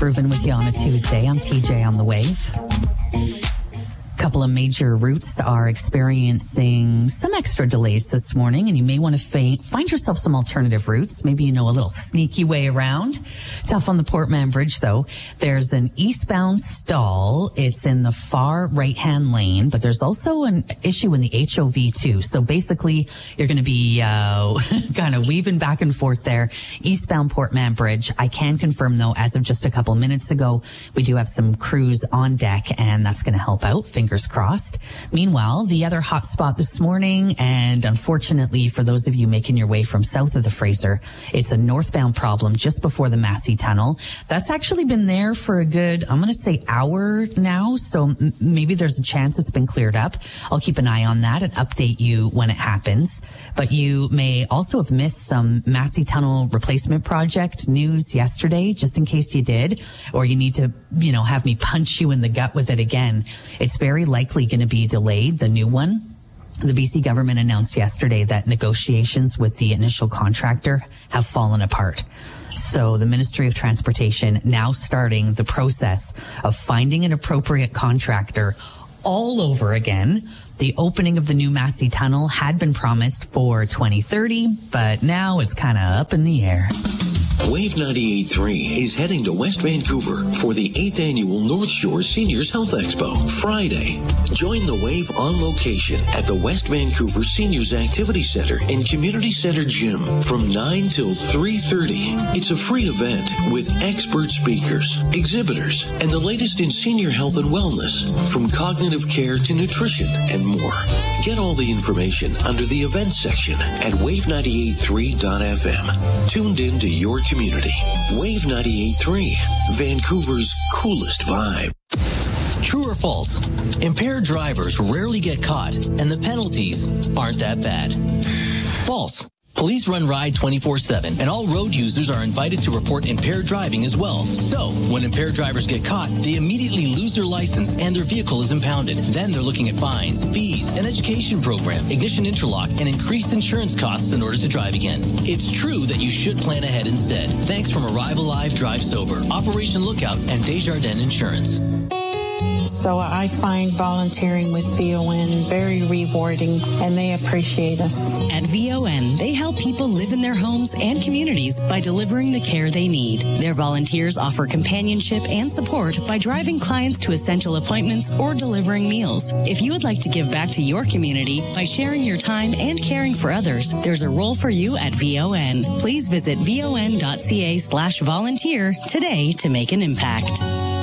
Groovin' with you on a Tuesday. I'm TJ on the Wave. Couple of major routes are experiencing some extra delays this morning, and you may want to find yourself some alternative routes. Maybe you know a little sneaky way around. Tough on the Portman Bridge, though. There's an eastbound stall. It's in the far right-hand lane, but there's also an issue in the HOV too. So basically, you're going to be kind of weaving back and forth there. Eastbound Portman Bridge. I can confirm, though, as of just a couple minutes ago, we do have some crews on deck, and that's going to help out. Fingers crossed. Meanwhile, the other hot spot this morning, and unfortunately for those of you making your way from south of the Fraser, it's a northbound problem just before the Massey Tunnel. That's actually been there for a good, I'm going to say, hour now, so maybe there's a chance it's been cleared up. I'll keep an eye on that and update you when it happens. But you may also have missed some Massey Tunnel replacement project news yesterday, just in case you did, or you need to, have me punch you in the gut with it again. It's very likely going to be delayed, the new one. The BC government announced yesterday that negotiations with the initial contractor have fallen apart. So the Ministry of Transportation now starting the process of finding an appropriate contractor all over again. The opening of the new Massey Tunnel had been promised for 2030, but now it's kind of up in the air. Wave 98.3 is heading to West Vancouver for the 8th Annual North Shore Seniors Health Expo, Friday. Join the Wave on location at the West Vancouver Seniors Activity Center and Community Center Gym from 9 till 3:30. It's a free event with expert speakers, exhibitors, and the latest in senior health and wellness, from cognitive care to nutrition and more. Get all the information under the events section at wave983.fm. Tuned in to your community. Wave 98.3, Vancouver's coolest vibe. True or false? Impaired drivers rarely get caught, and the penalties aren't that bad. False. Police run Ride 24/7, and all road users are invited to report impaired driving as well. So, when impaired drivers get caught, they immediately lose their license and their vehicle is impounded. Then they're looking at fines, fees, an education program, ignition interlock, and increased insurance costs in order to drive again. It's true that you should plan ahead instead. Thanks from Arrive Alive, Drive Sober, Operation Lookout, and Desjardins Insurance. So I find volunteering with VON very rewarding, and they appreciate us. At VON, they help people live in their homes and communities by delivering the care they need. Their volunteers offer companionship and support by driving clients to essential appointments or delivering meals. If you would like to give back to your community by sharing your time and caring for others, there's a role for you at VON. Please visit von.ca/volunteer today to make an impact.